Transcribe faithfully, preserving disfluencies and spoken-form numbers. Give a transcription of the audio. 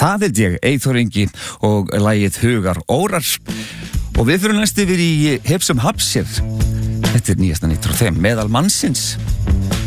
það held ég, Eyþór Ingi og lagið Hugar Órar. Og við fyrir næst yfir í Hipsum Hapsir. Þetta er nýjasta nýtt frá þeim, Meðal mannsins.